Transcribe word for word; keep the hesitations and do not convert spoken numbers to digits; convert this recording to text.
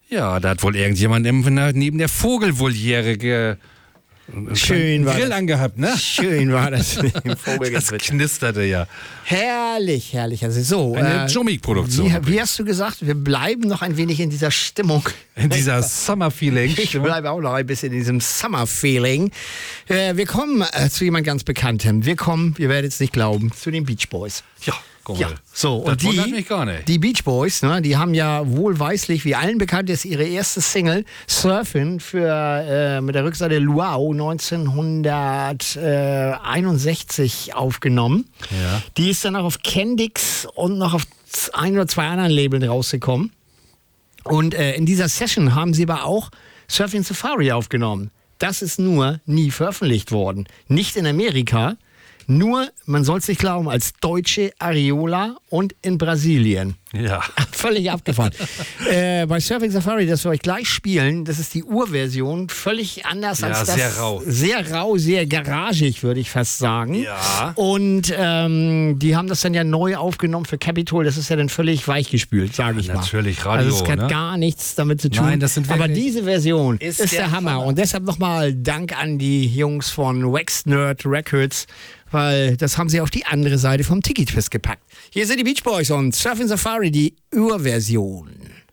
Ja, da hat wohl irgendjemand neben der Vogelvoliere ge Schön war Grill das. angehabt, ne? Schön war das. Das knisterte ja. Herrlich, herrlich. Also so. Eine äh, Jummik-Produktion. Wie, wie hast du gesagt? Wir bleiben noch ein wenig in dieser Stimmung. In dieser Summer-Feeling. Ich bleibe auch noch ein bisschen in diesem Summer-Feeling. Äh, wir kommen äh, zu jemand ganz Bekanntem. Wir kommen, ihr werdet es nicht glauben, zu den Beach Boys. Ja, guck Ja, mal. so. Das Und wundert die, mich gar nicht. die Beach Boys, ne, die haben ja wohlweislich, wie allen bekannt ist, ihre erste Single Surfin' für, äh, mit der Rückseite Luau neunzehnhunderteinundsechzig aufgenommen. Ja. Die ist dann auch auf Kendix und noch auf ein oder zwei anderen Labeln rausgekommen. Und äh, in dieser Session haben sie aber auch Surfing Safari aufgenommen. Das ist nur nie veröffentlicht worden. Nicht in Amerika, nur, man soll es nicht glauben, als deutsche Ariola und in Brasilien. Ja. Völlig abgefahren. äh, bei Surfing Safari, das wir euch gleich spielen, das ist die Urversion, völlig anders Ja, als das. sehr rau. Sehr rau, sehr garagig, würde ich fast sagen. Ja. Und ähm, die haben das dann ja neu aufgenommen für Capitol. Das ist ja dann völlig weichgespült, sage ich mal. natürlich, Radio, Also es hat ne? gar nichts damit zu tun. Nein, das sind Aber wirklich- diese Version Ist ist, der, der Hammer. Hammer. Und deshalb nochmal Dank an die Jungs von Wax Nerd Records, weil das haben sie auf die andere Seite vom Tiki-Twist gepackt. Hier sind die Beach Boys und Surfing Safari, die Urversion.